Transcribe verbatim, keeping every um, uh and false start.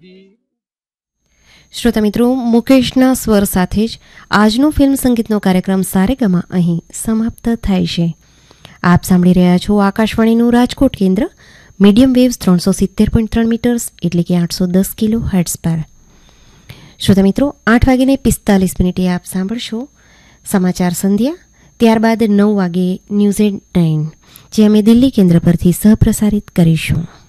શ્રોતા મિત્રો, મુકેશના સ્વર સાથે જ આજનો ફિલ્મ સંગીતનો કાર્યક્રમ સારેગામા અહીં સમાપ્ત થાય છે. આપ સાંભળી રહ્યા છો આકાશવાણીનું રાજકોટ કેન્દ્ર, મીડિયમ વેવ્સ ત્રણસો સિત્તેર પોઈન્ટ ત્રણ મીટર્સ એટલે કે આઠસો દસ કિલો હર્ટ્ઝ પર. શ્રોતા મિત્રો, આઠ વાગીને પિસ્તાલીસ મિનિટે આપ સાંભળશો સમાચાર સંધ્યા. ત્યારબાદ નવ વાગે ન્યૂઝ એટ નાઇન, જે અમે દિલ્હી કેન્દ્ર પરથી સહપ્રસારિત કરીશું.